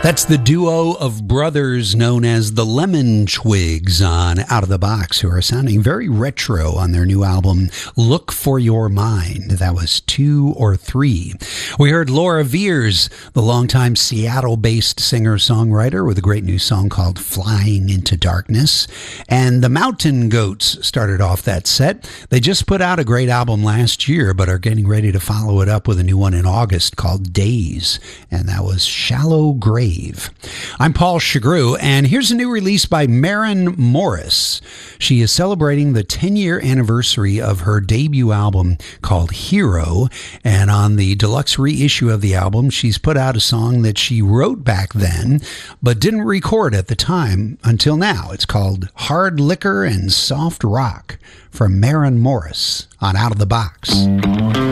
That's the duo of brothers known as the Lemon Twigs on Out of the Box, who are sounding very retro on their new album, Look for Your Mind. That was 2 or 3. We heard Laura Veers, the longtime Seattle-based singer-songwriter, with a great new song called Flying into Darkness. And the Mountain Goats started off that set. They just put out a great album last year, but are getting ready to follow it up with a new one in August called Days. And that was Shallow Grave. I'm Paul Chagru, and here's a new release by Maren Morris. She is celebrating the 10-year anniversary of her debut album called Hero, and on the deluxe reissue of the album, she's put out a song that she wrote back then, but didn't record at the time until now. It's called Hard Liquor and Soft Rock from Maren Morris on Out of the Box.